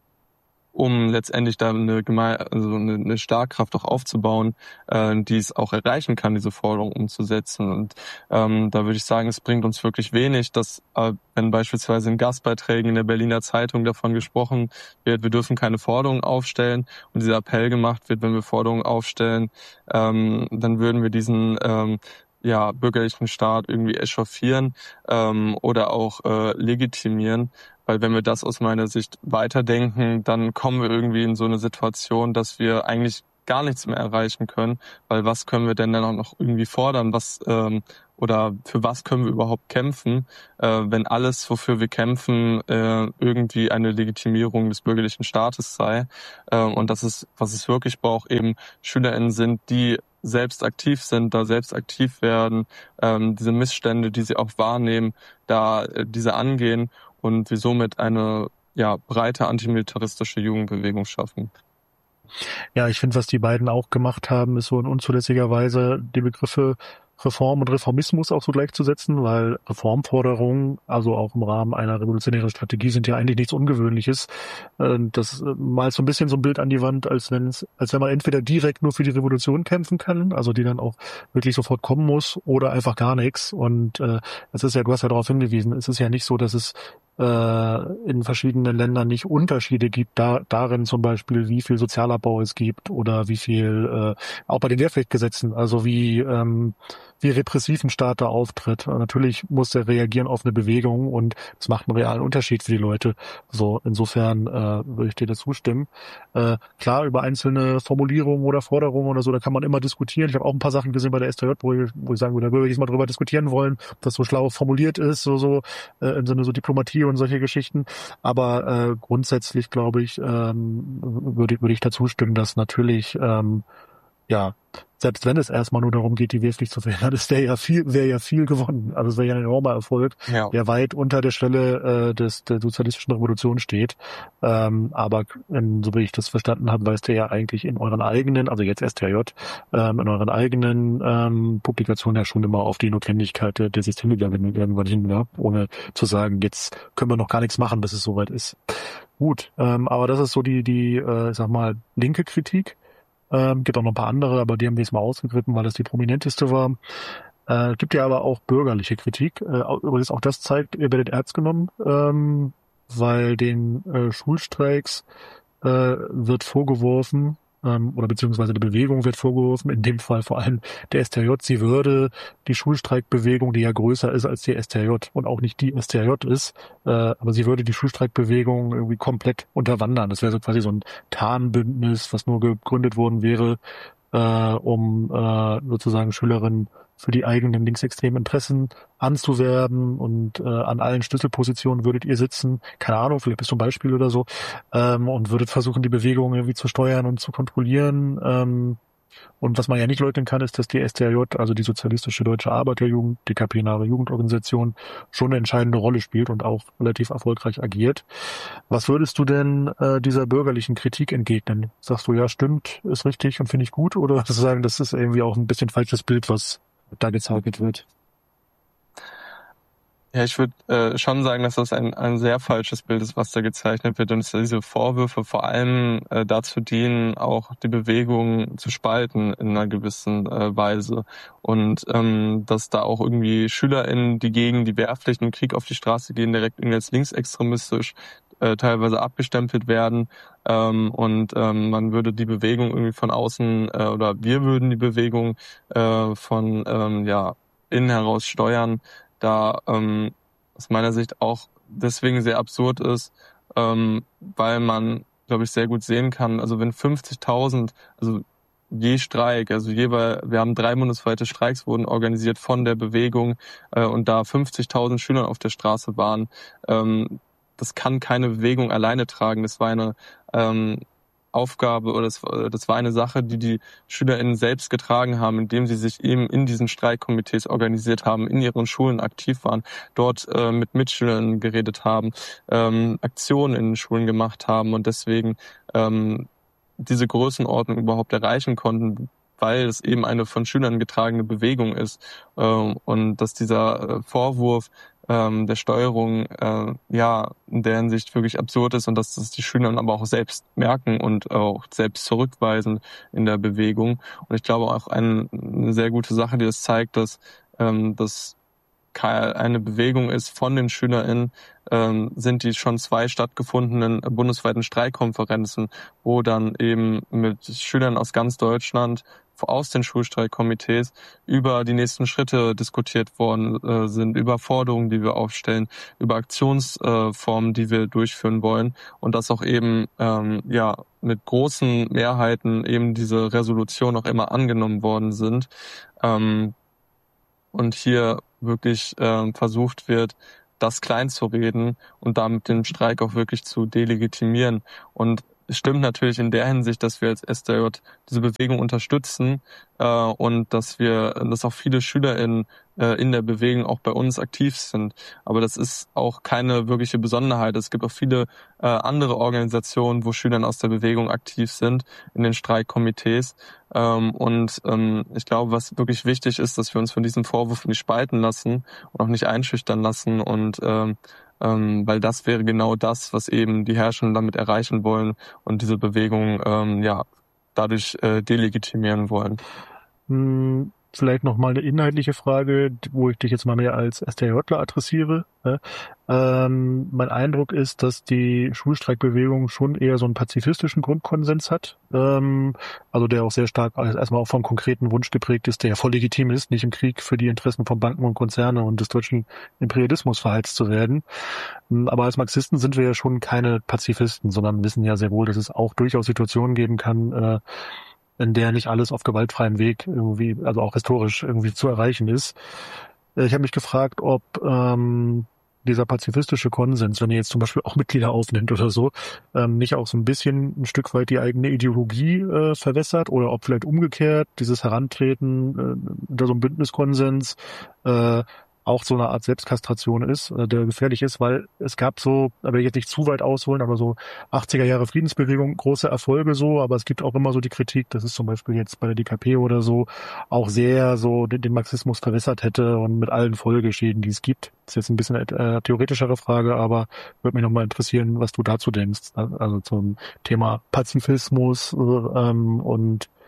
um letztendlich da eine, Geme- also eine, eine Starkkraft auch aufzubauen, äh, die es auch erreichen kann, diese Forderung umzusetzen. Und ähm, da würde ich sagen, es bringt uns wirklich wenig, dass äh, wenn beispielsweise in Gastbeiträgen in der Berliner Zeitung davon gesprochen wird, wir dürfen keine Forderungen aufstellen und dieser Appell gemacht wird, wenn wir Forderungen aufstellen, ähm, dann würden wir diesen ähm, ja, bürgerlichen Staat irgendwie echauffieren ähm, oder auch äh, legitimieren. Weil wenn wir das aus meiner Sicht weiterdenken, dann kommen wir irgendwie in so eine Situation, dass wir eigentlich gar nichts mehr erreichen können. Weil was können wir denn dann auch noch irgendwie fordern? Was ähm, oder für was können wir überhaupt kämpfen, äh, wenn alles, wofür wir kämpfen, äh, irgendwie eine Legitimierung des bürgerlichen Staates sei? Äh, und das ist, was es wirklich braucht, eben SchülerInnen sind, die selbst aktiv sind, da selbst aktiv werden, ähm, diese Missstände, die sie auch wahrnehmen, da äh, diese angehen und wir somit eine ja breite antimilitaristische Jugendbewegung schaffen. Ja, ich finde, was die beiden auch gemacht haben, ist so in unzulässiger Weise die Begriffe Reform und Reformismus auch so gleichzusetzen, weil Reformforderungen, also auch im Rahmen einer revolutionären Strategie, sind ja eigentlich nichts Ungewöhnliches. Das malt so ein bisschen so ein Bild an die Wand, als wenn es, als wenn man entweder direkt nur für die Revolution kämpfen kann, also die dann auch wirklich sofort kommen muss, oder einfach gar nichts. Und äh, es ist ja, du hast ja darauf hingewiesen, es ist ja nicht so, dass es in verschiedenen Ländern nicht Unterschiede gibt, da darin zum Beispiel, wie viel Sozialabbau es gibt oder wie viel, äh, auch bei den Wehrpflichtgesetzen, also wie ähm, wie repressiv ein Staat da auftritt. Natürlich muss er reagieren auf eine Bewegung und es macht einen realen Unterschied für die Leute. So insofern äh, würde ich dir das zustimmen. Äh, klar, über einzelne Formulierungen oder Forderungen oder so, da kann man immer diskutieren. Ich habe auch ein paar Sachen gesehen bei der S T J, wo ich, wo ich sagen würde, da würde ich jetzt mal drüber diskutieren wollen, ob das so schlau formuliert ist, so so äh, im Sinne so Diplomatie und solche Geschichten. Aber äh, grundsätzlich, glaube ich, ähm, würde, würde ich dazu stimmen, dass natürlich ähm, ja, selbst wenn es erstmal nur darum geht, die Wehrpflicht zu verhindern, ist der ja viel, wäre ja viel gewonnen. Also es wäre ja ein enormer Erfolg, ja. der weit unter der Schwelle äh, des der sozialistischen Revolution steht. Ähm, aber in, so wie ich das verstanden habe, weist ihr ja eigentlich in euren eigenen, also jetzt S T J, ähm, in euren eigenen ähm, Publikationen ja schon immer auf die Notwendigkeit der, der Systemüberwindung irgendwann hin, ja? Ohne zu sagen, jetzt können wir noch gar nichts machen, bis es soweit ist. Gut, ähm, aber das ist so die, die, äh, ich sag mal, linke Kritik. Ähm, gibt auch noch ein paar andere, aber die haben wir jetzt mal ausgegriffen, weil das die prominenteste war. Äh, gibt ja aber auch bürgerliche Kritik. Äh, übrigens auch das zeigt, ihr werdet ernst genommen, ähm, weil den äh, Schulstreiks äh, wird vorgeworfen, ähm, oder beziehungsweise der Bewegung wird vorgeworfen, in dem Fall vor allem der S T J, sie würde die Schulstreikbewegung, die ja größer ist als die S T J und auch nicht die S T J ist, äh, aber sie würde die Schulstreikbewegung irgendwie komplett unterwandern. Das wäre so quasi so ein Tarnbündnis, was nur gegründet worden wäre, äh, um äh, sozusagen Schülerinnen für die eigenen linksextremen Interessen anzuwerben und äh, an allen Schlüsselpositionen würdet ihr sitzen, keine Ahnung, vielleicht bist du ein Beispiel oder so, ähm, und würdet versuchen, die Bewegung irgendwie zu steuern und zu kontrollieren. Ähm, und was man ja nicht leugnen kann, ist, dass die S T A J, also die Sozialistische Deutsche Arbeiterjugend, die K P-nahe Jugendorganisation, schon eine entscheidende Rolle spielt und auch relativ erfolgreich agiert. Was würdest du denn äh, dieser bürgerlichen Kritik entgegnen? Sagst du, ja, stimmt, ist richtig und finde ich gut? Oder würdest du sagen, das ist irgendwie auch ein bisschen falsches Bild, was da gezeigt wird? Ja, ich würde äh, schon sagen, dass das ein, ein sehr falsches Bild ist, was da gezeichnet wird und dass diese Vorwürfe vor allem äh, dazu dienen, auch die Bewegung zu spalten in einer gewissen äh, Weise und ähm, dass da auch irgendwie SchülerInnen, die gegen die Wehrpflicht und Krieg auf die Straße gehen, direkt irgendwie als linksextremistisch äh, teilweise abgestempelt werden ähm, und ähm, man würde die Bewegung irgendwie von außen äh, oder wir würden die Bewegung äh, von ähm, ja innen heraus steuern. Da ähm, aus meiner Sicht auch deswegen sehr absurd ist, ähm, weil man, glaube ich, sehr gut sehen kann, also wenn fünfzigtausend, also je Streik, also jeweils, wir haben drei bundesweite Streiks wurden organisiert von der Bewegung äh, und da fünfzigtausend Schüler auf der Straße waren, ähm, das kann keine Bewegung alleine tragen. Das war eine ähm, Aufgabe oder das, das war eine Sache, die die SchülerInnen selbst getragen haben, indem sie sich eben in diesen Streikkomitees organisiert haben, in ihren Schulen aktiv waren, dort äh, mit Mitschülern geredet haben, ähm, Aktionen in den Schulen gemacht haben und deswegen ähm, diese Größenordnung überhaupt erreichen konnten, weil es eben eine von Schülern getragene Bewegung ist ähm, und dass dieser äh, Vorwurf ähm, der Steuerung äh, ja in der Hinsicht wirklich absurd ist und dass das die Schüler aber auch selbst merken und auch selbst zurückweisen in der Bewegung. Und ich glaube auch ein, eine sehr gute Sache, die das zeigt, dass ähm, das eine Bewegung ist von den SchülerInnen, ähm, sind die schon zwei stattgefundenen bundesweiten Streikkonferenzen, wo dann eben mit Schülern aus ganz Deutschland aus den Schulstreikkomitees über die nächsten Schritte diskutiert worden äh, sind, über Forderungen, die wir aufstellen, über Aktionsformen, äh, die wir durchführen wollen und dass auch eben ähm, ja mit großen Mehrheiten eben diese Resolution auch immer angenommen worden sind. Ähm, und hier wirklich äh, versucht wird, das klein zu reden und damit den Streik auch wirklich zu delegitimieren. Und es stimmt natürlich in der Hinsicht, dass wir als S D J diese Bewegung unterstützen äh, und dass wir, dass auch viele SchülerInnen äh, in der Bewegung auch bei uns aktiv sind. Aber das ist auch keine wirkliche Besonderheit. Es gibt auch viele äh, andere Organisationen, wo Schüler aus der Bewegung aktiv sind, in den Streikkomitees. Ähm, und ähm, ich glaube, was wirklich wichtig ist, dass wir uns von diesen Vorwürfen nicht spalten lassen und auch nicht einschüchtern lassen und ähm, Ähm, weil das wäre genau das, was eben die Herrschenden damit erreichen wollen und diese Bewegung ähm, ja dadurch äh, delegitimieren wollen. Hm, vielleicht noch mal eine inhaltliche Frage, wo ich dich jetzt mal mehr als S T J ler adressiere. Ne? Ähm, mein Eindruck ist, dass die Schulstreikbewegung schon eher so einen pazifistischen Grundkonsens hat, ähm, also der auch sehr stark erstmal auch vom konkreten Wunsch geprägt ist, der ja voll legitim ist, nicht im Krieg für die Interessen von Banken und Konzerne und des deutschen Imperialismus verheizt zu werden. Aber als Marxisten sind wir ja schon keine Pazifisten, sondern wissen ja sehr wohl, dass es auch durchaus Situationen geben kann, äh, in der nicht alles auf gewaltfreiem Weg irgendwie, also auch historisch irgendwie zu erreichen ist. Ich habe mich gefragt, ob ähm, dieser pazifistische Konsens, wenn ihr jetzt zum Beispiel auch Mitglieder aufnimmt oder so, ähm, nicht auch so ein bisschen ein Stück weit die eigene Ideologie äh, verwässert oder ob vielleicht umgekehrt dieses Herantreten äh, unter so einem Bündniskonsens äh, auch so eine Art Selbstkastration ist, äh, der gefährlich ist, weil es gab so, da will ich jetzt nicht zu weit ausholen, aber so achtziger Jahre Friedensbewegung, große Erfolge so, aber es gibt auch immer so die Kritik, dass es zum Beispiel jetzt bei der D K P oder so auch sehr so den, den Marxismus verwässert hätte und mit allen Folgeschäden, die es gibt. Das ist jetzt ein bisschen eine äh, theoretischere Frage, aber würde mich nochmal interessieren, was du dazu denkst, also zum Thema Pazifismus äh, ähm, und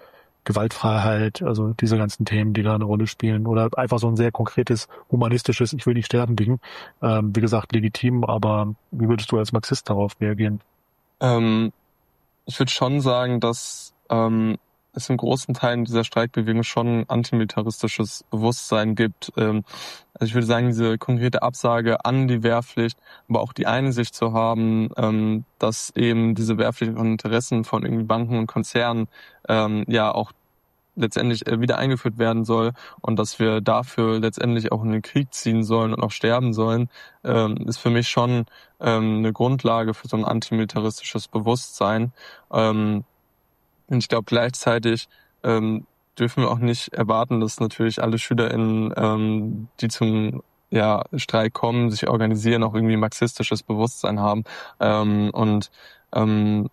Gewaltfreiheit, also diese ganzen Themen, die da eine Rolle spielen, oder einfach so ein sehr konkretes, humanistisches, ich will nicht sterben Ding. Ähm, wie gesagt, legitim, aber wie würdest du als Marxist darauf reagieren? Ähm, ich würde schon sagen, dass ähm, es in großen Teilen dieser Streikbewegung schon ein antimilitaristisches Bewusstsein gibt. Ähm, also ich würde sagen, diese konkrete Absage an die Wehrpflicht, aber auch die Einsicht zu haben, ähm, dass eben diese Wehrpflicht und Interessen von irgendwie Banken und Konzernen ähm, ja auch letztendlich äh, wieder eingeführt werden soll und dass wir dafür letztendlich auch in den Krieg ziehen sollen und auch sterben sollen, ähm, ist für mich schon ähm, eine Grundlage für so ein antimilitaristisches Bewusstsein. Ähm, und ich glaube gleichzeitig ähm, dürfen wir auch nicht erwarten, dass natürlich alle SchülerInnen, ähm, die zum ja, Streik kommen, sich organisieren, auch irgendwie marxistisches Bewusstsein haben. Ähm, und ähm,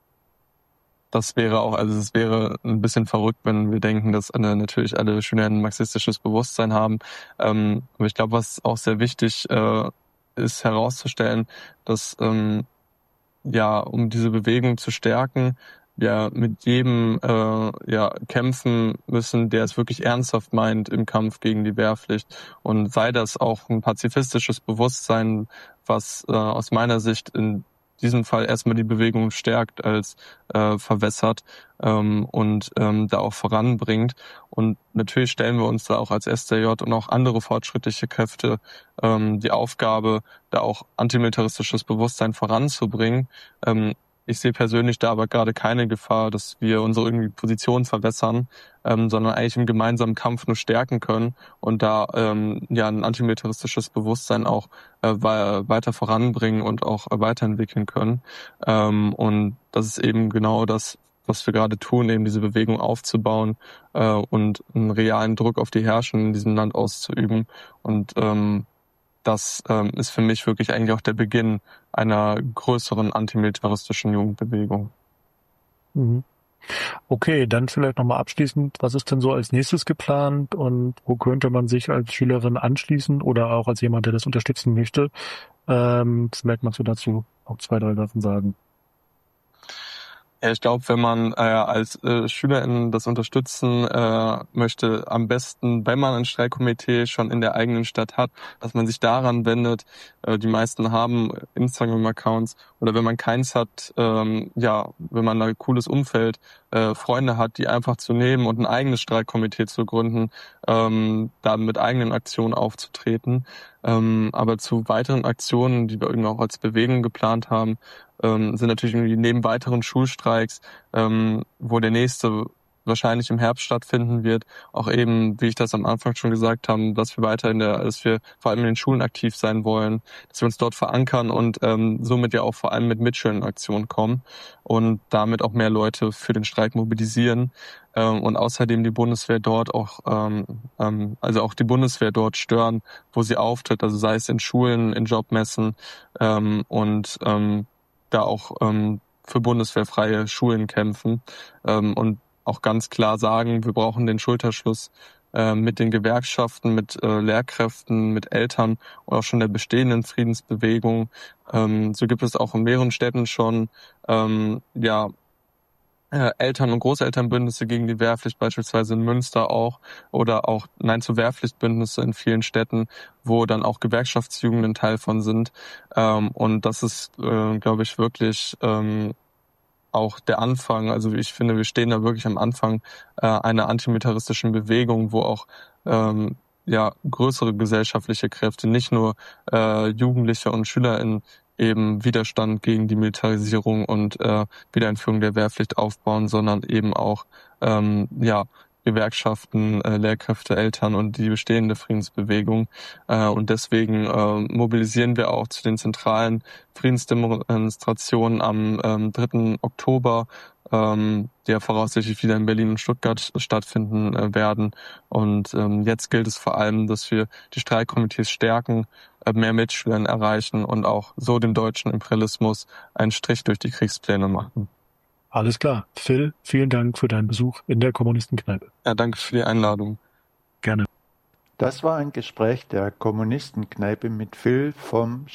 das wäre auch, also es wäre ein bisschen verrückt, wenn wir denken, dass alle, natürlich alle Schüler ein marxistisches Bewusstsein haben. Ähm, aber ich glaube, was auch sehr wichtig äh, ist herauszustellen, dass ähm, ja, um diese Bewegung zu stärken, wir mit jedem äh, ja kämpfen müssen, der es wirklich ernsthaft meint im Kampf gegen die Wehrpflicht. Und sei das auch ein pazifistisches Bewusstsein, was äh, aus meiner Sicht in diesem Fall erstmal die Bewegung stärkt als äh, verwässert ähm, und ähm, da auch voranbringt. Und natürlich stellen wir uns da auch als S D J und auch andere fortschrittliche Kräfte ähm, die Aufgabe, da auch antimilitaristisches Bewusstsein voranzubringen. Ähm, ich sehe persönlich da aber gerade keine Gefahr, dass wir unsere irgendwie Position verwässern, ähm, sondern eigentlich im gemeinsamen Kampf nur stärken können und da ähm, ja ein antimilitaristisches Bewusstsein auch äh, weiter voranbringen und auch äh, weiterentwickeln können. Ähm, und das ist eben genau das, was wir gerade tun, eben diese Bewegung aufzubauen äh, und einen realen Druck auf die Herrschenden in diesem Land auszuüben. Und ähm, das ähm, ist für mich wirklich eigentlich auch der Beginn einer größeren antimilitaristischen Jugendbewegung. Mhm. Okay, dann vielleicht nochmal abschließend, was ist denn so als nächstes geplant und wo könnte man sich als Schülerin anschließen oder auch als jemand, der das unterstützen möchte? Ähm, vielleicht magst du dazu auch zwei, drei Sachen sagen. Ja, ich glaube, wenn man äh, als äh, Schülerin das unterstützen äh, möchte, am besten, wenn man ein Streikkomitee schon in der eigenen Stadt hat, dass man sich daran wendet. Äh, die meisten haben Instagram-Accounts oder wenn man keins hat, ähm, ja, wenn man ein cooles Umfeld, äh, Freunde hat, die einfach zu nehmen und ein eigenes Streikkomitee zu gründen, ähm, da mit eigenen Aktionen aufzutreten. Ähm, aber zu weiteren Aktionen, die wir irgendwie auch als Bewegung geplant haben, ähm, sind natürlich irgendwie neben weiteren Schulstreiks, ähm, wo der nächste wahrscheinlich im Herbst stattfinden wird, auch eben, wie ich das am Anfang schon gesagt habe, dass wir weiter in der, dass wir vor allem in den Schulen aktiv sein wollen, dass wir uns dort verankern und ähm, somit ja auch vor allem mit Mitschülern in Aktion kommen und damit auch mehr Leute für den Streik mobilisieren. Ähm, und außerdem die Bundeswehr dort auch, ähm, ähm, also auch die Bundeswehr dort stören, wo sie auftritt, also sei es in Schulen, in Jobmessen ähm, und ähm, da auch ähm, für bundeswehrfreie Schulen kämpfen ähm, und auch ganz klar sagen, wir brauchen den Schulterschluss äh, mit den Gewerkschaften, mit äh, Lehrkräften, mit Eltern und auch schon der bestehenden Friedensbewegung. Ähm, so gibt es auch in mehreren Städten schon ähm, ja äh, Eltern- und Großelternbündnisse gegen die Wehrpflicht, beispielsweise in Münster auch, oder auch Nein zur Wehrpflichtbündnisse in vielen Städten, wo dann auch Gewerkschaftsjugenden Teil von sind. Ähm, und das ist, äh, glaube ich, wirklich ähm, auch der Anfang. Also ich finde, wir stehen da wirklich am Anfang äh, einer antimilitaristischen Bewegung, wo auch ähm, ja größere gesellschaftliche Kräfte, nicht nur äh, Jugendliche und SchülerInnen, eben Widerstand gegen die Militarisierung und äh, Wiedereinführung der Wehrpflicht aufbauen, sondern eben auch ähm, ja Gewerkschaften, äh, Lehrkräfte, Eltern und die bestehende Friedensbewegung. Äh, und deswegen äh, mobilisieren wir auch zu den zentralen Friedensdemonstrationen am ähm, dritten Oktober, ähm, die ja voraussichtlich wieder in Berlin und Stuttgart stattfinden äh, werden. Und ähm, jetzt gilt es vor allem, dass wir die Streikkomitees stärken, äh, mehr Mitschülern erreichen und auch so dem deutschen Imperialismus einen Strich durch die Kriegspläne machen. Alles klar. Phil, vielen Dank für deinen Besuch in der Kommunistenkneipe. Ja, danke für die Einladung. Gerne. Das war ein Gespräch der Kommunistenkneipe mit Phil vom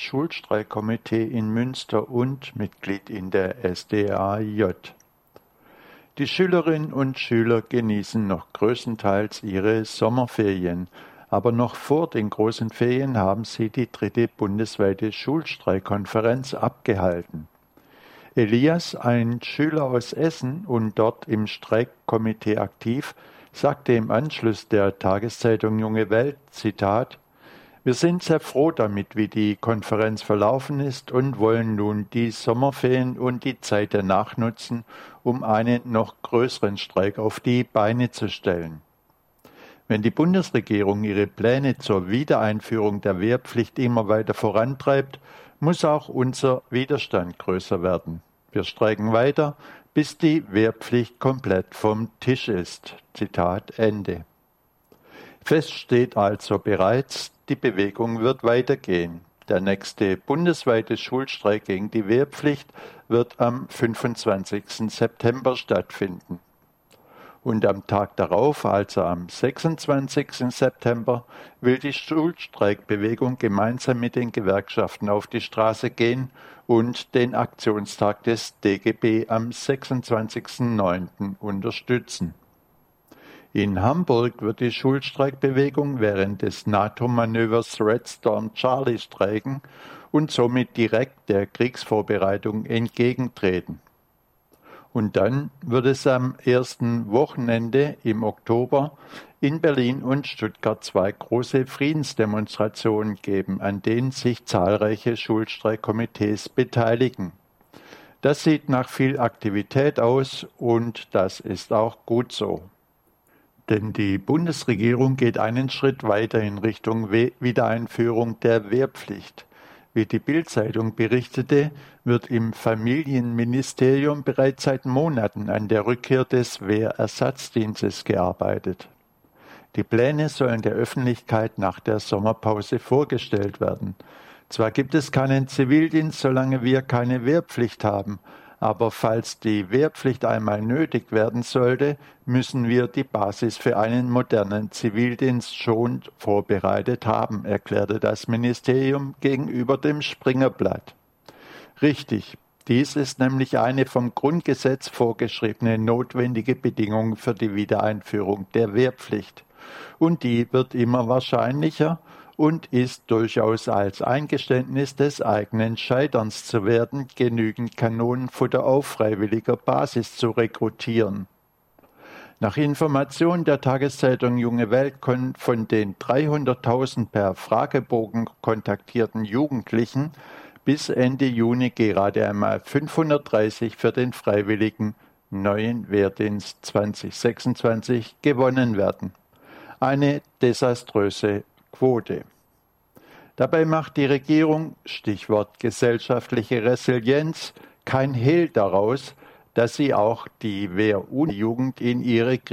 Schulstreikkomitee in Münster und Mitglied in der S D A J. Die Schülerinnen und Schüler genießen noch größtenteils ihre Sommerferien, aber noch vor den großen Ferien haben sie die dritte bundesweite Schulstreikkonferenz abgehalten. Elias, ein Schüler aus Essen und dort im Streikkomitee aktiv, sagte im Anschluss der Tageszeitung Junge Welt, Zitat, Wir sind sehr froh damit, wie die Konferenz verlaufen ist und wollen nun die Sommerferien und die Zeit danach nutzen, um einen noch größeren Streik auf die Beine zu stellen. Wenn die Bundesregierung ihre Pläne zur Wiedereinführung der Wehrpflicht immer weiter vorantreibt, muss auch unser Widerstand größer werden. Wir streiken weiter, bis die Wehrpflicht komplett vom Tisch ist. Zitat Ende. Fest steht also bereits, die Bewegung wird weitergehen. Der nächste bundesweite Schulstreik gegen die Wehrpflicht wird am fünfundzwanzigsten September stattfinden. Und am Tag darauf, also am sechsundzwanzigsten September, will die Schulstreikbewegung gemeinsam mit den Gewerkschaften auf die Straße gehen und den Aktionstag des D G B am sechsundzwanzigsten neunten unterstützen. In Hamburg wird die Schulstreikbewegung während des NATO-Manövers Red Storm Charlie streiken und somit direkt der Kriegsvorbereitung entgegentreten. Und dann wird es am ersten Wochenende im Oktober in Berlin und Stuttgart zwei große Friedensdemonstrationen geben, an denen sich zahlreiche Schulstreikkomitees beteiligen. Das sieht nach viel Aktivität aus und das ist auch gut so. Denn die Bundesregierung geht einen Schritt weiter in Richtung Wiedereinführung der Wehrpflicht. Wie die Bild-Zeitung berichtete, wird im Familienministerium bereits seit Monaten an der Rückkehr des Wehrersatzdienstes gearbeitet. Die Pläne sollen der Öffentlichkeit nach der Sommerpause vorgestellt werden. Zwar gibt es keinen Zivildienst, solange wir keine Wehrpflicht haben, aber falls die Wehrpflicht einmal nötig werden sollte, müssen wir die Basis für einen modernen Zivildienst schon vorbereitet haben, erklärte das Ministerium gegenüber dem Springerblatt. Richtig, dies ist nämlich eine vom Grundgesetz vorgeschriebene notwendige Bedingung für die Wiedereinführung der Wehrpflicht. Und die wird immer wahrscheinlicher und ist durchaus als Eingeständnis des eigenen Scheiterns zu werden, genügend Kanonenfutter auf freiwilliger Basis zu rekrutieren. Nach Informationen der Tageszeitung Junge Welt können von den dreihunderttausend per Fragebogen kontaktierten Jugendlichen bis Ende Juni gerade einmal fünfhundertdreißig für den freiwilligen neuen Wehrdienst zwanzig sechsundzwanzig gewonnen werden. Eine desaströse Quote. Dabei macht die Regierung, Stichwort gesellschaftliche Resilienz, kein Hehl daraus, dass sie auch die Wehr-Jugend in ihre